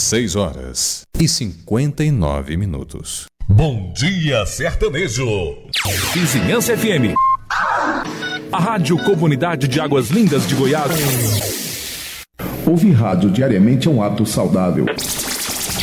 6h59. Bom dia, sertanejo. Vizinhança FM. A Rádio Comunidade de Águas Lindas de Goiás. Ouvir rádio diariamente é um ato saudável.